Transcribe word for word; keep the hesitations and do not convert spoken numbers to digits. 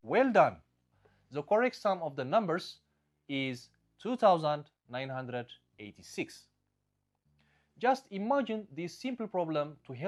Well done! The correct sum of the numbers is two thousand nine hundred eighty-six. Just imagine this simple problem to help